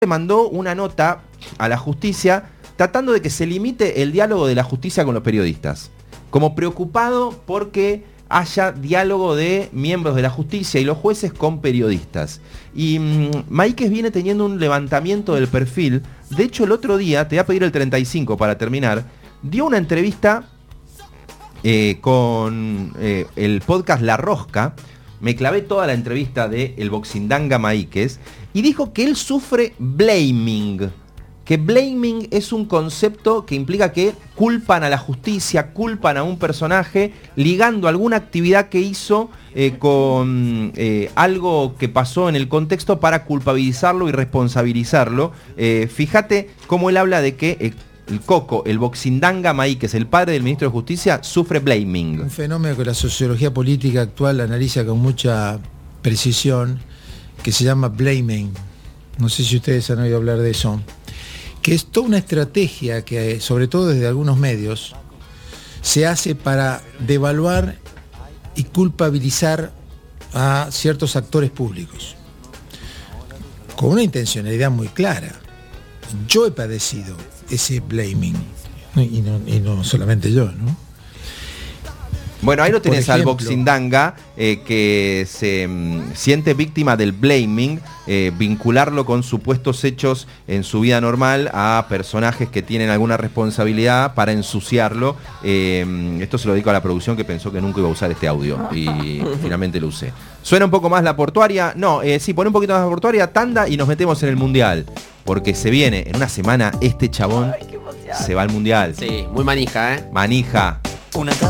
mandó una nota a la justicia tratando de que se limite el diálogo de la justicia con los periodistas, como preocupado porque haya diálogo de miembros de la justicia y los jueces con periodistas. Y Maíquez viene teniendo un levantamiento del perfil. De hecho, el otro día, te voy a pedir el 35 para terminar, dio una entrevista con el podcast La Rosca. Me clavé toda la entrevista de el boxindanga Maíquez y dijo que él sufre blaming. Que blaming es un concepto que implica que culpan a la justicia, culpan a un personaje, ligando alguna actividad que hizo con algo que pasó en el contexto para culpabilizarlo y responsabilizarlo. Fíjate cómo él habla de que el Coco, el boxindanga Maíquez, el padre del ministro de Justicia, sufre blaming. Un fenómeno que la sociología política actual analiza con mucha precisión, que se llama blaming. No sé si ustedes han oído hablar de eso. Que es toda una estrategia que, sobre todo desde algunos medios, se hace para devaluar y culpabilizar a ciertos actores públicos. Con una intencionalidad muy clara. Yo he padecido ese blaming. Y no solamente yo, ¿no? Bueno, ahí lo tenés al boxindanga que se siente víctima del blaming, vincularlo con supuestos hechos en su vida normal a personajes que tienen alguna responsabilidad para ensuciarlo. Esto se lo dedico a la producción que pensó que nunca iba a usar este audio y finalmente lo usé. ¿Suena un poco más La Portuaria? No, sí, pone un poquito más La Portuaria, tanda y nos metemos en el Mundial. Porque se viene en una semana este chabón se va al Mundial. Sí, muy manija, ¿eh? Manija. Una